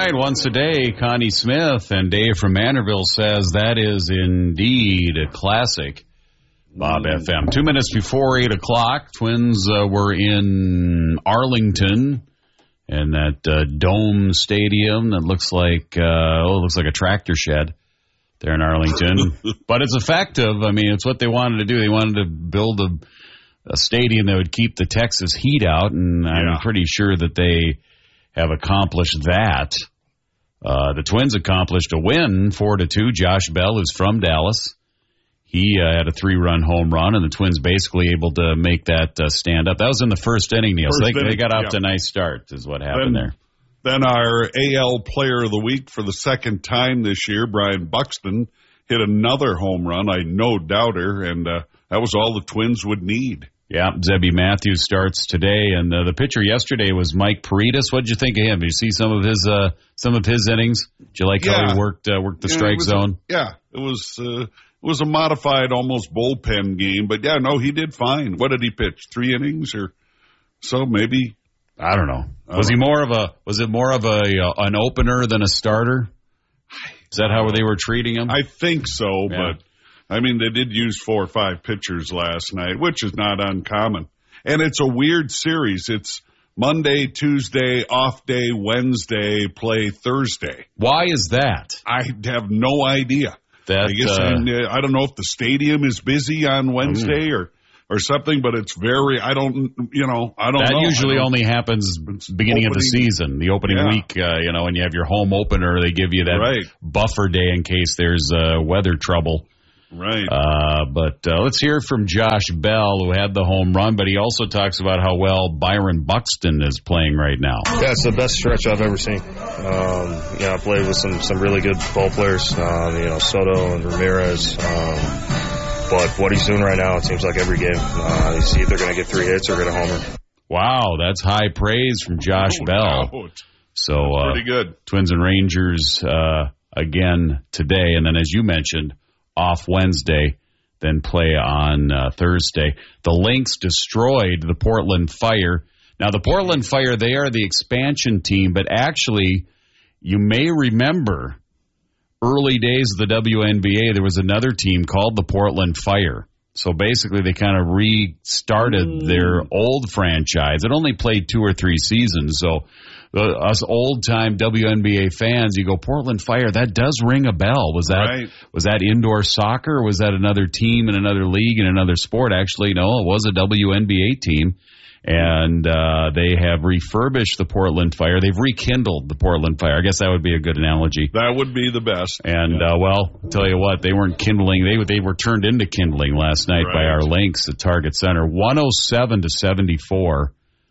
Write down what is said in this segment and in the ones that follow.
right, once a day, Connie Smith and Dave from Manorville says that is indeed a classic. Bob FM. 2 minutes before 8 o'clock, Twins were in Arlington, and that dome stadium that looks like a tractor shed there in Arlington. But it's effective. I mean, it's what they wanted to do. They wanted to build a stadium that would keep the Texas heat out, and I'm pretty sure that they have accomplished that. The Twins accomplished a win, 4-2. Josh Bell, who's from Dallas, he had a 3-run home run, and the Twins basically able to make that stand up. That was in the first inning, Neil. So they got off to a nice start, is what happened there. Then our AL Player of the Week for the second time this year, Brian Buxton, hit another home run, I no doubter, and that was all the Twins would need. Yeah, Zebby Matthews starts today, and the pitcher yesterday was Mike Paredes. What did you think of him? Did you see some of his innings? Did you like how he worked the strike zone? It was a modified, almost bullpen game, but he did fine. What did he pitch? 3 innings or so, maybe? I don't know. Was it more of an opener than a starter? Is that how they were treating him? I think so, but I mean, they did use 4 or 5 pitchers last night, which is not uncommon. And it's a weird series. It's Monday, Tuesday, off day, Wednesday, play Thursday. Why is that? I have no idea. I guess I don't know if the stadium is busy on Wednesday or something, but it's very, I don't know. That usually only happens beginning of the season, the opening week, when you have your home opener, they give you that buffer day in case there's weather trouble. Right. But let's hear from Josh Bell, who had the home run, but he also talks about how well Byron Buxton is playing right now. Yeah, it's the best stretch I've ever seen. I played with some really good ball players, Soto and Ramirez. But what he's doing right now, it seems like every game, he's either going to get 3 hits or get a homer. Wow, that's high praise from Josh Bell. So pretty good. Twins and Rangers again today, and then as you mentioned, off Wednesday, then play on Thursday. The Lynx destroyed the Portland Fire. Now, the Portland Fire, they are the expansion team, but actually, you may remember early days of the WNBA, there was another team called the Portland Fire. So basically, they kind of restarted their old franchise. It only played 2 or 3 seasons, so us old-time WNBA fans, you go, Portland Fire, that does ring a bell. Was that indoor soccer, or was that another team in another league in another sport? Actually, no, it was a WNBA team, and they have refurbished the Portland Fire. They've rekindled the Portland Fire. I guess that would be a good analogy. That would be the best. And, I'll tell you what, they weren't kindling. They were turned into kindling last night by our Lynx at Target Center, 107-74.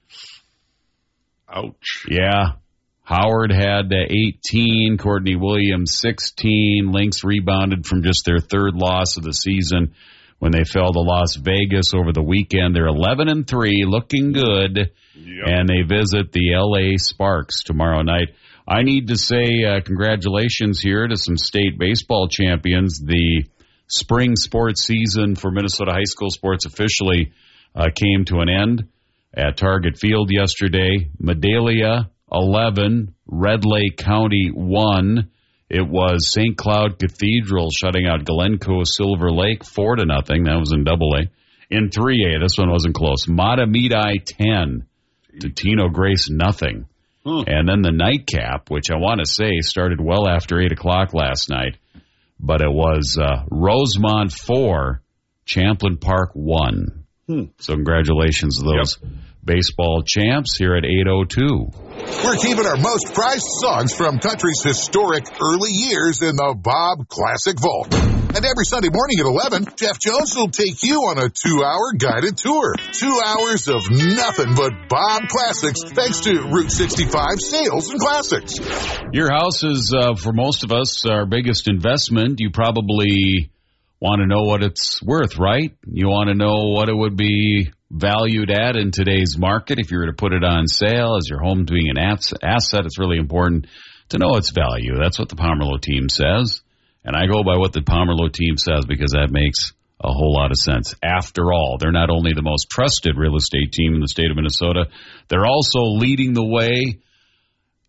Ouch. Yeah. Howard had 18, Courtney Williams 16. Lynx rebounded from just their 3rd loss of the season when they fell to Las Vegas over the weekend. They're 11-3, looking good, and they visit the L.A. Sparks tomorrow night. I need to say congratulations here to some state baseball champions. The spring sports season for Minnesota high school sports officially came to an end at Target Field yesterday. Medalia 11, Red Lake County 1. It was St. Cloud Cathedral shutting out Glencoe Silver Lake 4-0. That was in AA. In 3A, this one wasn't close. Matamidi 10, Totino Grace nothing. And then the nightcap, which I want to say started well after 8 o'clock last night, but it was Rosemont 4, Champlain Park 1. So congratulations to those baseball champs here at 8:02. We're keeping our most prized songs from country's historic early years in the Bob Classic Vault. And every Sunday morning at 11, Jeff Jones will take you on a 2-hour guided tour. 2 hours of nothing but Bob Classics, thanks to Route 65 Sales and Classics. Your house is, for most of us, our biggest investment. You probably want to know what it's worth, right? You want to know what it would be valued at in today's market. If you were to put it on sale, as your home being an asset, it's really important to know its value. That's what the Pomerleau team says. And I go by what the Pomerleau team says because that makes a whole lot of sense. After all, they're not only the most trusted real estate team in the state of Minnesota, they're also leading the way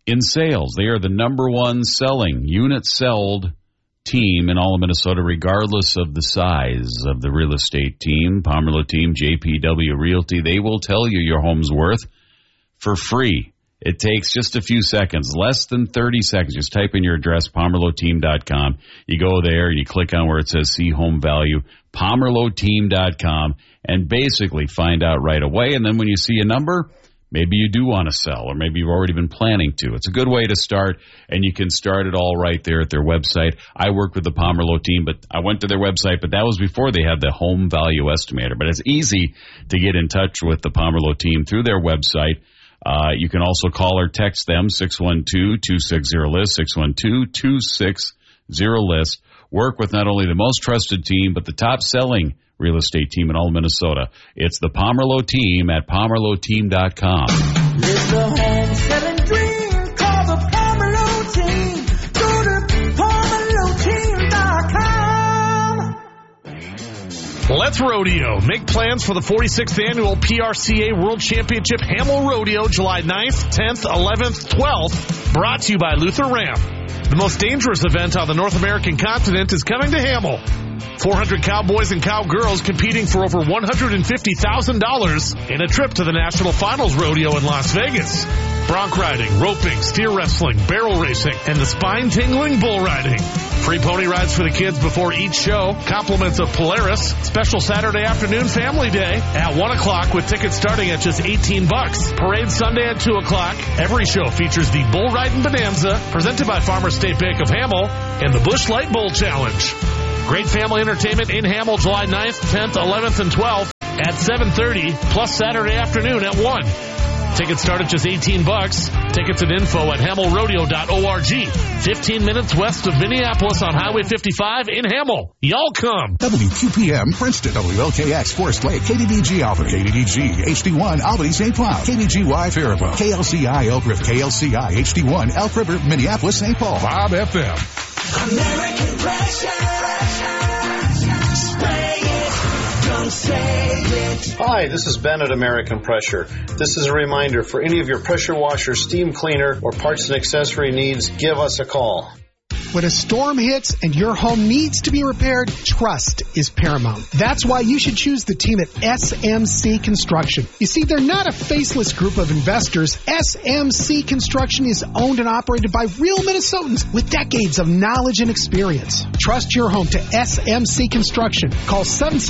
in sales. They are the number one selling unit sold team in all of Minnesota, regardless of the size of the real estate team. Pomerleau Team, JPW Realty, they will tell you your home's worth for free. It takes just a few seconds, less than 30 seconds. Just type in your address, PomerleauTeam.com. You go there, you click on where it says see home value, PomerleauTeam.com, and basically find out right away. And then when you see a number, maybe you do want to sell, or maybe you've already been planning to. It's a good way to start, and you can start it all right there at their website. I worked with the Pomerleau Team, but I went to their website, but that was before they had the home value estimator. But it's easy to get in touch with the Pomerleau Team through their website. You can also call or text them, 612-260-LIST, 612-260-LIST. Work with not only the most trusted team, but the top-selling real estate team in all of Minnesota. It's the Pomerleau Team at PomerleauTeam.com. Live the home selling dream, call the Pomerleau Team. Go to PomerleauTeam.com. Let's rodeo. Make plans for the 46th annual PRCA World Championship Hamel Rodeo, July 9th, 10th, 11th, 12th. Brought to you by Luther Ram. The most dangerous event on the North American continent is coming to Hamel. 400 cowboys and cowgirls competing for over $150,000 in a trip to the National Finals Rodeo in Las Vegas. Bronc riding, roping, steer wrestling, barrel racing, and the spine-tingling bull riding. Free pony rides for the kids before each show. Compliments of Polaris. Special Saturday afternoon family day at 1 o'clock with tickets starting at just $18. Parade Sunday at 2 o'clock. Every show features the Bull Riding Bonanza presented by Farmers State Bank of Hamel and the Busch Light Bull Challenge. Great family entertainment in Hamel July 9th, 10th, 11th, and 12th at 7:30, plus Saturday afternoon at 1. Tickets start at just $18. Tickets and info at hamelrodeo.org. 15 minutes west of Minneapolis on Highway 55 in Hamel. Y'all come. WQPM, Princeton, WLKX, Forest Lake, KDDG Alpha, KDDG, HD1, Albany, St. Cloud, KDGY, Faribault, KLCI, Elk River, KLCI, HD1, Elk River, Minneapolis, St. Paul, Bob FM. American pressure. Spray it, don't say it. Hi, this is Ben at American Pressure. This is a reminder for any of your pressure washer, steam cleaner, or parts and accessory needs, give us a call. When a storm hits and your home needs to be repaired, trust is paramount. That's why you should choose the team at SMC Construction. You see, they're not a faceless group of investors. SMC Construction is owned and operated by real Minnesotans with decades of knowledge and experience. Trust your home to SMC Construction. Call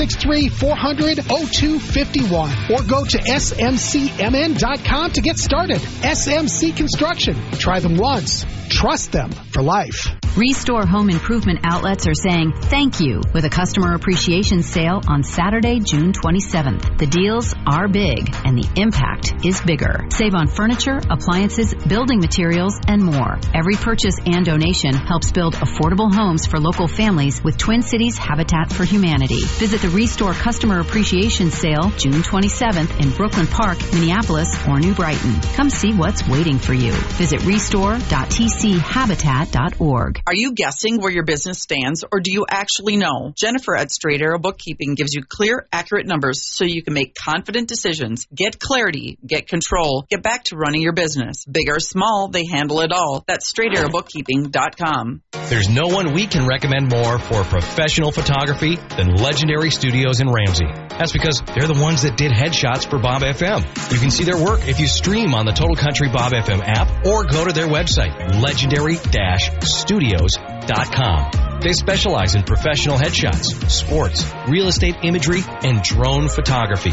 763-400-0251 or go to smcmn.com to get started. SMC Construction. Try them once. Trust them for life. Restore Home Improvement Outlets are saying thank you with a customer appreciation sale on Saturday, June 27th. The deals are big and the impact is bigger. Save on furniture, appliances, building materials, and more. Every purchase and donation helps build affordable homes for local families with Twin Cities Habitat for Humanity. Visit the Restore Customer Appreciation Sale June 27th in Brooklyn Park, Minneapolis, or New Brighton. Come see what's waiting for you. Visit restore.tchabitat.org. Are you guessing where your business stands, or do you actually know? Jennifer at Straight Arrow Bookkeeping gives you clear, accurate numbers so you can make confident decisions. Get clarity, get control, get back to running your business. Big or small, they handle it all. That's straightarrowbookkeeping.com. There's no one we can recommend more for professional photography than Legendary Studios in Ramsey. That's because they're the ones that did headshots for Bob FM. You can see their work if you stream on the Total Country Bob FM app or go to their website, legendary-studios.com. They specialize in professional headshots, sports, real estate imagery, and drone photography.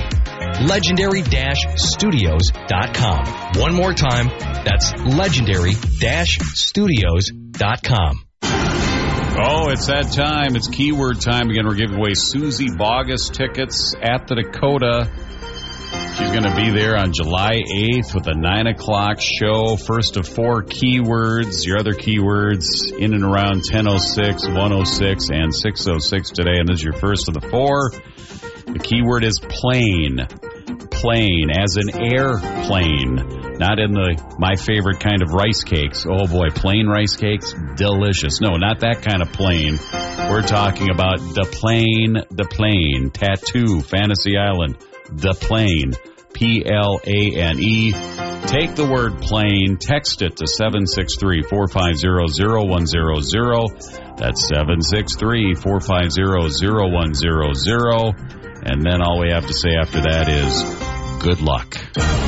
Legendary-studios.com. One more time, that's legendary-studios.com. Oh, it's that time. It's keyword time again. We're giving away Susie Bogus tickets at the Dakota. She's going to be there on July 8th with a 9 o'clock show. First of 4 keywords. Your other keywords in and around 10:06, 1:06, and 6:06 today. And this is your first of the 4. The keyword is plane. Plane, as in airplane. Not in the my favorite kind of rice cakes. Oh boy, plain rice cakes? Delicious. No, not that kind of plane. We're talking about the plane, Tattoo, Fantasy Island. The Plane, Plane. Take the word plane, text it to 763-450-0100. That's 763-450-0100. And then all we have to say after that is good luck.